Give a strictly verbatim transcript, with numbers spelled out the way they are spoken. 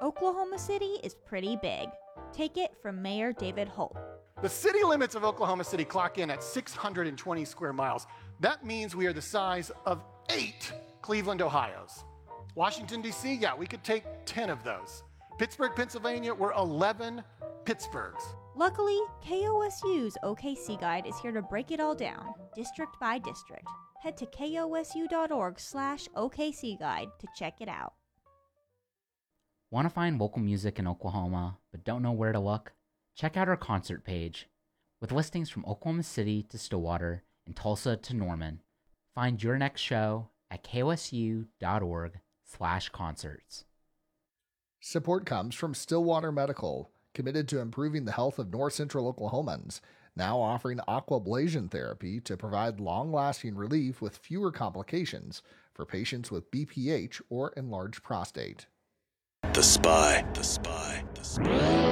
Oklahoma City is pretty big. Take it from Mayor David Holt. The city limits of Oklahoma City clock in at six hundred twenty square miles. That means we are the size of eight Cleveland, Ohios. Washington, D C, yeah, we could take ten of those. Pittsburgh, Pennsylvania, we're eleven Pittsburghs. Luckily, K O S U's O K C Guide is here to break it all down, district by district. Head to kosu.org slash OKC Guide to check it out. Want to find local music in Oklahoma, but don't know where to look? Check out our concert page. With listings from Oklahoma City to Stillwater and Tulsa to Norman. Find your next show at kosu.org slash concerts. Support comes from Stillwater Medical, committed to improving the health of North Central Oklahomans, now offering aquablation therapy to provide long-lasting relief with fewer complications for patients with B P H or enlarged prostate. The Spy, The Spy, The Spy.